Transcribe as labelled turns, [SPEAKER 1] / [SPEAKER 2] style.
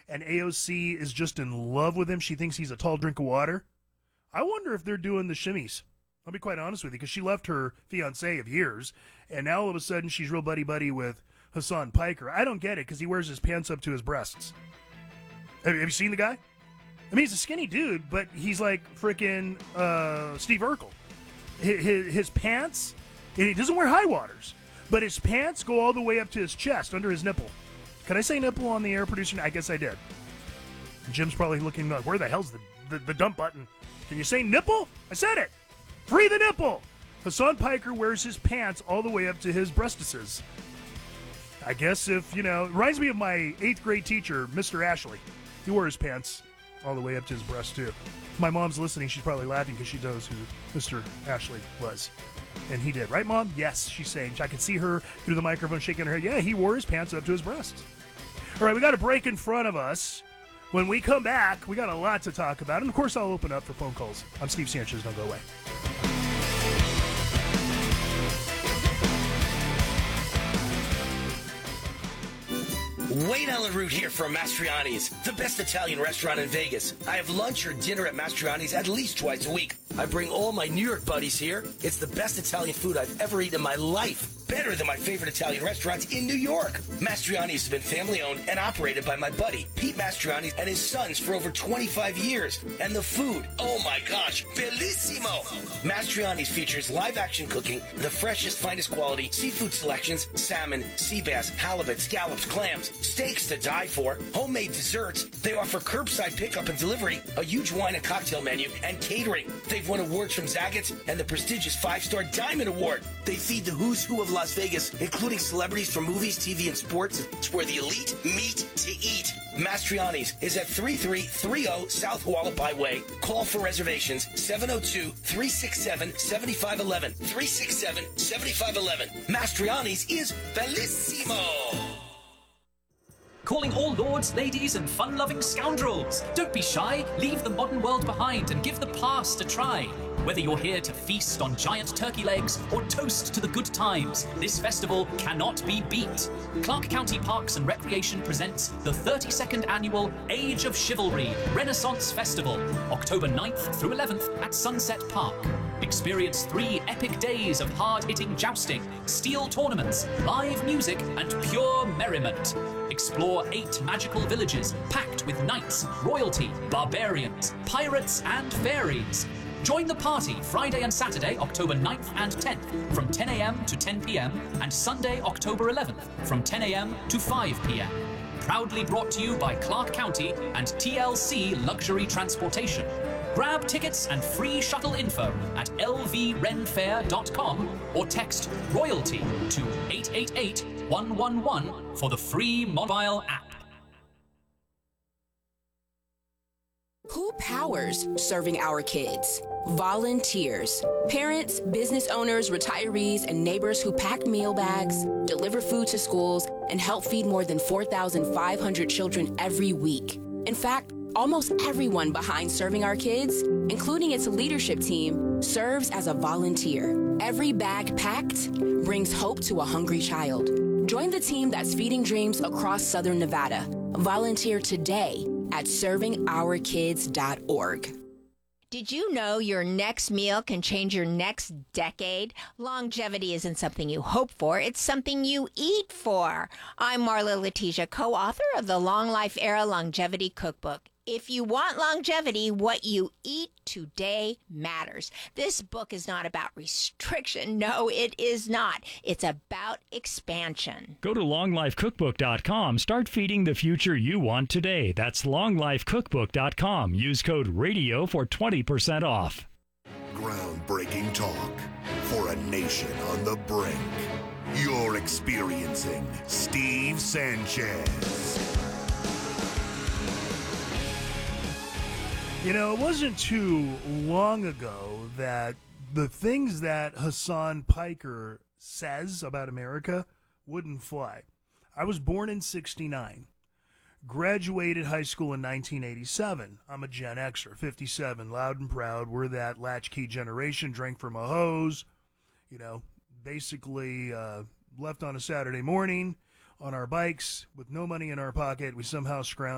[SPEAKER 1] and AOC is just in love with him. She thinks he's a tall drink of water. I wonder if they're doing the shimmies. I'll be quite honest with you, because she left her fiancé of years, and now all of a sudden she's real buddy-buddy with Hassan Piker. I don't get it, because he wears his pants up to his breasts. Have you seen the guy? I mean, he's a skinny dude, but he's like freaking Steve Urkel. His pants, and he doesn't wear high waters, but his pants go all the way up to his chest, under his nipple. Can I say nipple on the air, producer? I guess I did. Jim's probably looking up, where the hell's the dump button? Can you say nipple? I said it. Free the nipple. Hassan Piker wears his pants all the way up to his breastises. I guess if, it reminds me of my 8th grade teacher, Mr. Ashley. He wore his pants all the way up to his breast, too. My mom's listening. She's probably laughing because she knows who Mr. Ashley was. And he did. Right, Mom? Yes, she's saying. I could see her through the microphone shaking her head. Yeah, he wore his pants up to his breasts. All right, we got a break in front of us. When we come back, we got a lot to talk about. And, of course, I'll open up for phone calls. I'm Steve Sanchez. Don't go away.
[SPEAKER 2] Wayne Allen Root here from Mastriani's, the best Italian restaurant in Vegas. I have lunch or dinner at Mastriani's at least twice a week. I bring all my New York buddies here. It's the best Italian food I've ever eaten in my life. Better than my favorite Italian restaurants in New York. Mastriani's has been family-owned and operated by my buddy, Pete Mastriani, and his sons for over 25 years. And the food, oh my gosh, bellissimo! Mastriani's features live-action cooking, the freshest, finest quality, seafood selections, salmon, sea bass, halibut, scallops, clams, steaks to die for, homemade desserts. They offer curbside pickup and delivery, a huge wine and cocktail menu, and catering. They've won awards from Zagat's and the prestigious 5-star Diamond Award. They feed the who's who of Las Vegas, including celebrities from movies, TV, and sports. It's where the elite meet to eat. Mastriani's is at 3330 South Hualapai Way. Call for reservations 702-367-7511. 367-7511. Mastriani's is bellissimo.
[SPEAKER 3] Calling all lords, ladies, and fun-loving scoundrels. Don't be shy. Leave the modern world behind and give the past a try. Whether you're here to feast on giant turkey legs or toast to the good times, this festival cannot be beat. Clark County Parks and Recreation presents the 32nd annual Age of Chivalry Renaissance Festival, October 9th through 11th at Sunset Park. Experience 3 epic days of hard-hitting jousting, steel tournaments, live music, and pure merriment. Explore 8 magical villages packed with knights, royalty, barbarians, pirates, and fairies. Join the party Friday and Saturday, October 9th and 10th from 10 a.m. to 10 p.m. and Sunday, October 11th from 10 a.m. to 5 p.m. Proudly brought to you by Clark County and TLC Luxury Transportation. Grab tickets and free shuttle info at lvrenfair.com or text royalty to 888-111 for the free mobile app.
[SPEAKER 4] Who powers serving our kids? Volunteers. Parents, business owners, retirees, and neighbors who pack meal bags, deliver food to schools, and help feed more than 4,500 children every week. In fact, almost everyone behind serving our kids, including its leadership team, serves as a volunteer. Every bag packed brings hope to a hungry child. Join the team that's feeding dreams across Southern Nevada. Volunteer today at servingourkids.org.
[SPEAKER 5] Did you know your next meal can change your next decade? Longevity isn't something you hope for, it's something you eat for. I'm Marla Letitia, co-author of the Long Life Era Longevity Cookbook. If you want longevity, what you eat today matters. This book is not about restriction. No, it is not. It's about expansion.
[SPEAKER 6] Go to longlifecookbook.com. Start feeding the future you want today. That's longlifecookbook.com. Use code RADIO for 20% off.
[SPEAKER 7] Groundbreaking talk for a nation on the brink. You're experiencing Steve Sanchez.
[SPEAKER 1] It wasn't too long ago that the things that Hassan Piker says about America wouldn't fly. I was born in 1969, graduated high school in 1987. I'm a Gen Xer, 57, loud and proud. We're that latchkey generation, drank from a hose, basically left on a Saturday morning on our bikes with no money in our pocket. We somehow scrounged